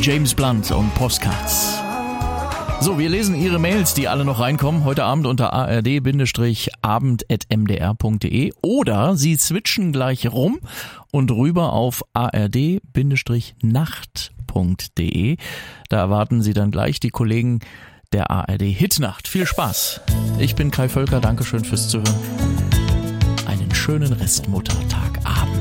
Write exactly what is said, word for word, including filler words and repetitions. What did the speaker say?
James Blunt und Postcards. So, wir lesen Ihre Mails, die alle noch reinkommen, heute Abend unter a r d abend at m d r punkt d e oder Sie switchen gleich rum und rüber auf a r d nacht punkt d e. Da erwarten Sie dann gleich die Kollegen der A R D Hitnacht. Viel Spaß. Ich bin Kai Völker, Dankeschön fürs Zuhören. Einen schönen Restmuttertagabend.